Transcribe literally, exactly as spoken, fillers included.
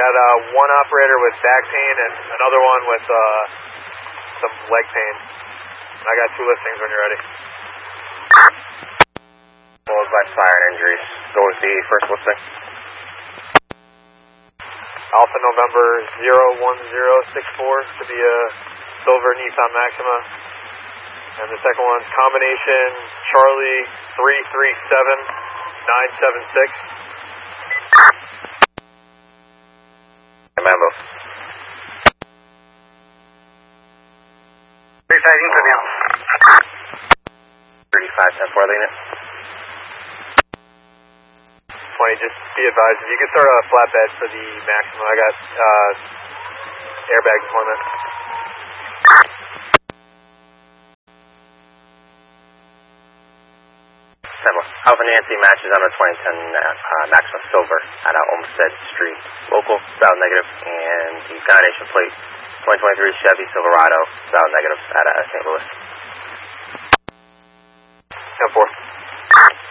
got uh, one operator with back pain and another one with uh, some leg pain. I got two listings when you're ready. Followed by fire and injuries. Go with the first listing. Alpha November zero one zero six four to be a silver Nissan Maxima. And the second one's combination Charlie three three seven nine seven six. Mambo. Resizing for now. thirty-five ten four unit. twenty, just be advised, if you could start a flatbed for the Maxima, I got uh, airbag deployment. Alpha Nancy matches on our twenty ten uh, Maxima Silver at uh, Olmsted Street. Local, valid negative, and the combination plate twenty twenty-three Chevy Silverado, valid negative at uh, Saint Louis. ten four.